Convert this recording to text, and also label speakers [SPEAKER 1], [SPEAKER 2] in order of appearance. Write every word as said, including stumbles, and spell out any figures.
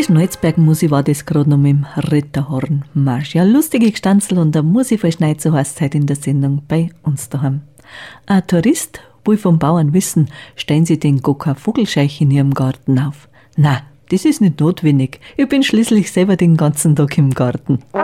[SPEAKER 1] Schnalzberg-Musi war das gerade noch mit dem Ritterhorn-Marsch. Ja, lustige Gstanzl und der Musi-Verschneit, so heißt es heute in der Sendung bei uns daheim. Ein Tourist will vom Bauern wissen, stellen sie den Gokka Vogelscheich in ihrem Garten auf? Na, das ist nicht notwendig. Ich bin schließlich selber den ganzen Tag im Garten.